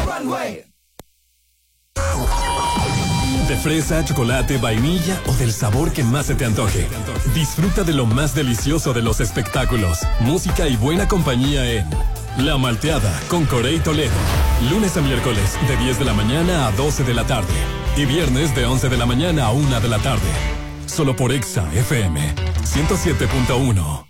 De fresa, chocolate, vainilla o del sabor que más se te antoje. Disfruta de lo más delicioso de los espectáculos, música y buena compañía en La Malteada con Corey Toledo. Lunes a miércoles de 10 de la mañana a 12 de la tarde. Y viernes de 11 de la mañana a 1 de la tarde. Solo por Exa FM 107.1.